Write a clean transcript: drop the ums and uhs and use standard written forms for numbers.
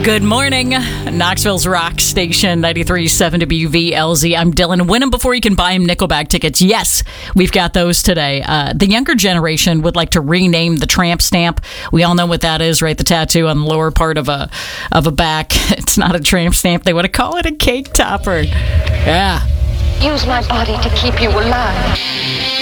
Good morning, Knoxville's rock station, 93.7 WVLZ. I'm Dylan. Win them before you can buy them Nickelback tickets. Yes, we've got those today. The younger generation would like to rename the tramp stamp. We all know what that is, right? The tattoo on the lower part of a back. It's not a tramp stamp. They want to call it a cake topper. Yeah. Use my body to keep you alive.